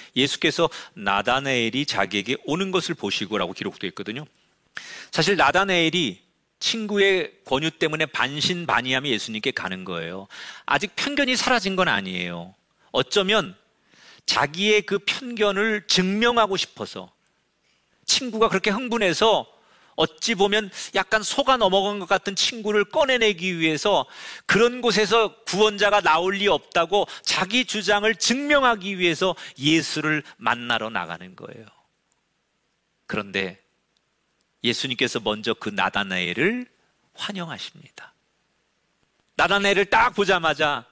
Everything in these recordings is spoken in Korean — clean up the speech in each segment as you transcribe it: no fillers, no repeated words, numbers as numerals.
예수께서 나다나엘이 자기에게 오는 것을 보시고라고 기록되어 있거든요. 사실 나다나엘이 친구의 권유 때문에 반신반의하며 예수님께 가는 거예요. 아직 편견이 사라진 건 아니에요. 어쩌면 자기의 그 편견을 증명하고 싶어서, 친구가 그렇게 흥분해서 어찌 보면 약간 속아 넘어간 것 같은 친구를 꺼내내기 위해서 그런 곳에서 구원자가 나올 리 없다고 자기 주장을 증명하기 위해서 예수를 만나러 나가는 거예요. 그런데 예수님께서 먼저 그 나다나엘을 환영하십니다. 나다나엘을 딱 보자마자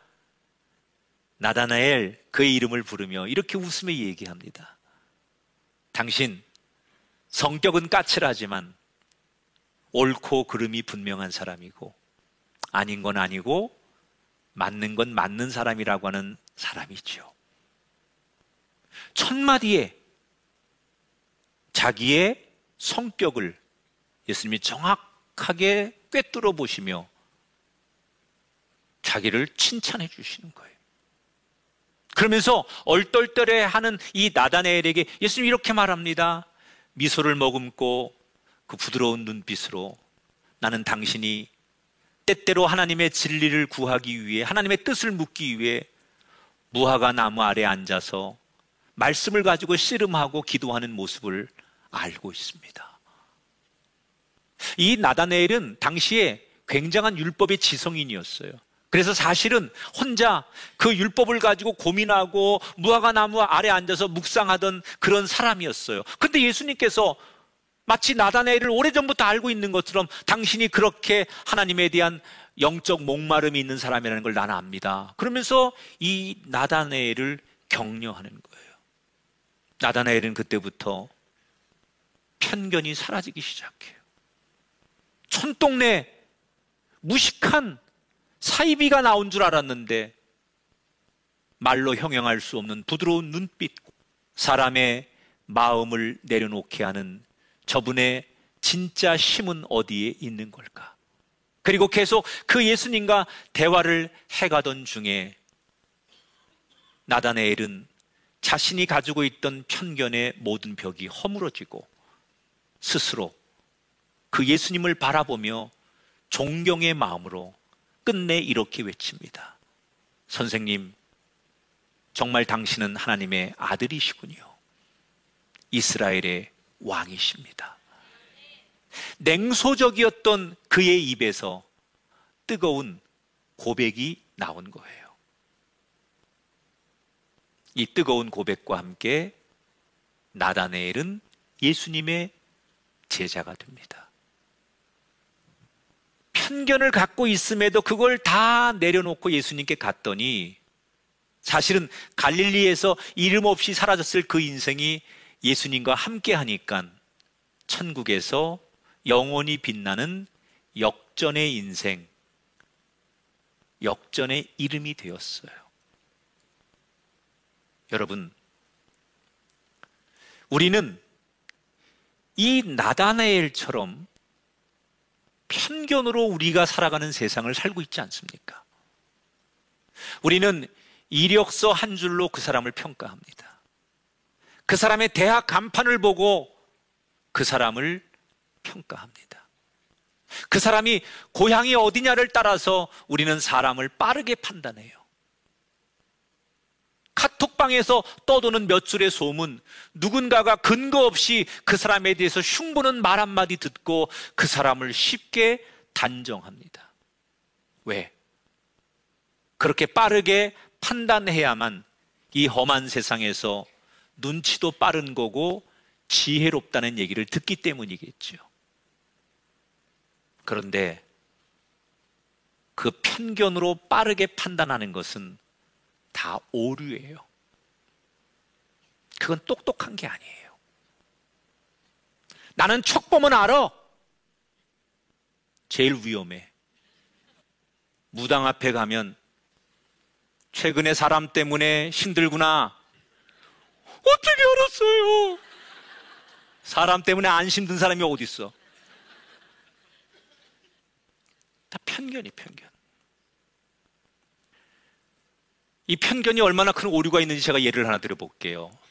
나다나엘, 그의 이름을 부르며 이렇게 웃으며 얘기합니다. 당신 성격은 까칠하지만 옳고 그름이 분명한 사람이고, 아닌 건 아니고 맞는 건 맞는 사람이라고 하는 사람이죠. 첫 마디에 자기의 성격을 예수님이 정확하게 꿰뚫어 보시며 자기를 칭찬해 주시는 거예요. 그러면서 얼떨떨해하는 이 나다나엘에게 예수님이 이렇게 말합니다. 미소를 머금고 그 부드러운 눈빛으로, 나는 당신이 때때로 하나님의 진리를 구하기 위해, 하나님의 뜻을 묻기 위해 무화과 나무 아래 앉아서 말씀을 가지고 씨름하고 기도하는 모습을 알고 있습니다. 이 나다나엘은 당시에 굉장한 율법의 지성인이었어요. 그래서 사실은 혼자 그 율법을 가지고 고민하고 무화과 나무 아래 앉아서 묵상하던 그런 사람이었어요. 근데 예수님께서 마치 나다나엘을 오래전부터 알고 있는 것처럼 당신이 그렇게 하나님에 대한 영적 목마름이 있는 사람이라는 걸 나는 압니다. 그러면서 이 나다나엘을 격려하는 거예요. 나다나엘은 그때부터 편견이 사라지기 시작해요. 촌동네 무식한 사이비가 나온 줄 알았는데 말로 형용할 수 없는 부드러운 눈빛, 사람의 마음을 내려놓게 하는 저분의 진짜 힘은 어디에 있는 걸까? 그리고 계속 그 예수님과 대화를 해가던 중에 나다나엘은 자신이 가지고 있던 편견의 모든 벽이 허물어지고 스스로 그 예수님을 바라보며 존경의 마음으로 끝내 이렇게 외칩니다. 선생님, 정말 당신은 하나님의 아들이시군요. 이스라엘의 왕이십니다. 냉소적이었던 그의 입에서 뜨거운 고백이 나온 거예요. 이 뜨거운 고백과 함께 나다나엘은 예수님의 제자가 됩니다. 편견을 갖고 있음에도 그걸 다 내려놓고 예수님께 갔더니 사실은 갈릴리에서 이름 없이 사라졌을 그 인생이 예수님과 함께 하니까 천국에서 영원히 빛나는 역전의 인생, 역전의 이름이 되었어요. 여러분, 우리는 이 나다나엘처럼 편견으로 우리가 살아가는 세상을 살고 있지 않습니까? 우리는 이력서 한 줄로 그 사람을 평가합니다. 그 사람의 대학 간판을 보고 그 사람을 평가합니다. 그 사람이 고향이 어디냐를 따라서 우리는 사람을 빠르게 판단해요. 카톡방에서 떠도는 몇 줄의 소문, 누군가가 근거 없이 그 사람에 대해서 흉보는 말 한마디 듣고 그 사람을 쉽게 단정합니다. 왜? 그렇게 빠르게 판단해야만 이 험한 세상에서 눈치도 빠른 거고 지혜롭다는 얘기를 듣기 때문이겠죠. 그런데 그 편견으로 빠르게 판단하는 것은 다 오류예요. 그건 똑똑한 게 아니에요. 나는 척 보면 알아. 제일 위험해. 무당 앞에 가면 최근에 사람 때문에 힘들구나. 어떻게 알았어요? 사람 때문에 안 힘든 사람이 어디 있어? 다 편견이 편견. 이 편견이 얼마나 큰 오류가 있는지 제가 예를 하나 드려볼게요.